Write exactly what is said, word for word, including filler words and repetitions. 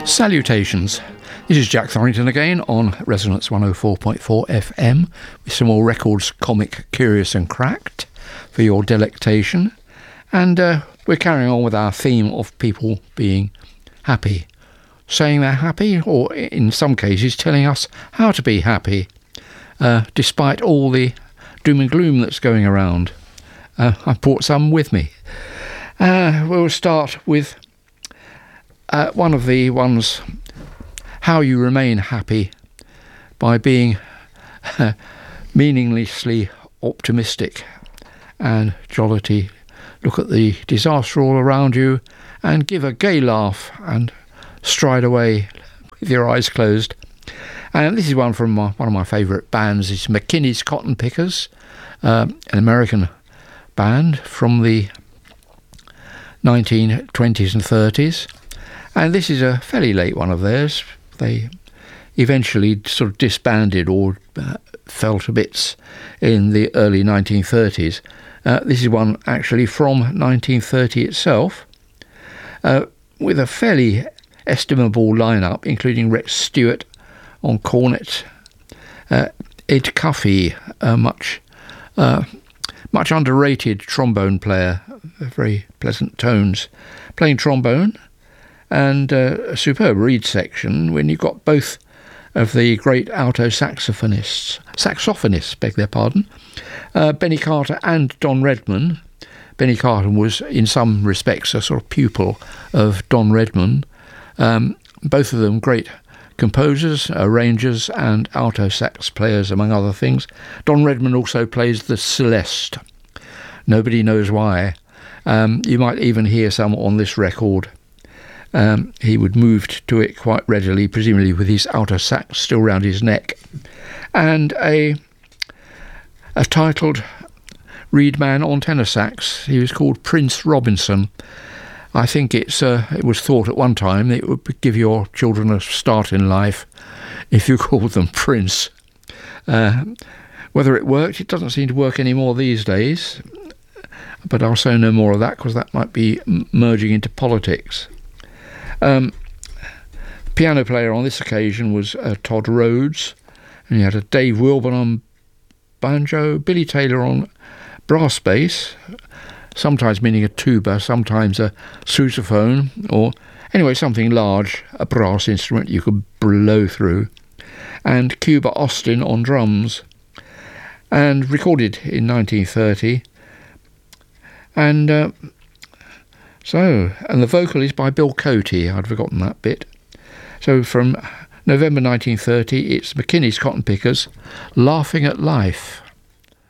Salutations. This is Jack Thorrington again on Resonance one oh four point four F M with some more records, comic, curious and cracked for your delectation. And uh, we're carrying on with our theme of people being happy, saying they're happy, or in some cases telling us how to be happy, uh, despite all the doom and gloom that's going around. Uh, I brought some with me. Uh, we'll start with uh, one of the ones, how you remain happy by being uh, meaninglessly optimistic and jollity. Look at the disaster all around you and give a gay laugh and stride away with your eyes closed. And this is one from my, one of my favourite bands. It's McKinney's Cotton Pickers, um, an American band from the nineteen twenties and thirties. And this is a fairly late one of theirs. They eventually sort of disbanded or uh, fell to bits in the early nineteen thirties. Uh, this is one actually from nineteen thirty itself, uh, with a fairly estimable lineup, including Rex Stewart on cornet, uh, Ed Cuffey, a much uh, much underrated trombone player, very pleasant tones, playing trombone, and uh, a superb reed section when you've got both of the great alto saxophonists, saxophonists, beg their pardon, uh, Benny Carter and Don Redman. Benny Carter was, in some respects, a sort of pupil of Don Redman. Um, both of them great composers, arrangers, and alto sax players, among other things. Don Redman also plays the Celeste. Nobody knows why. Um, you might even hear some on this record. Um, he would move to it quite readily, presumably with his alto sax still round his neck. And a a titled reed man on tenor sax. He was called Prince Robinson. I think it's uh, it was thought at one time that it would give your children a start in life if you called them Prince. Uh, whether it worked, it doesn't seem to work anymore these days. But I'll say no more of that because that might be m- merging into politics. Um, piano player on this occasion was uh, Todd Rhodes, and you had a Dave Wilburn on banjo, Billy Taylor on brass bass, sometimes meaning a tuba, sometimes a sousaphone, or anyway something large, a brass instrument you could blow through, and Cuba Austin on drums, and recorded in nineteen thirty. And uh, so, and the vocal is by Bill Coty. I'd forgotten that bit. So from November nineteen thirty, it's McKinney's Cotton Pickers, Laughing at Life.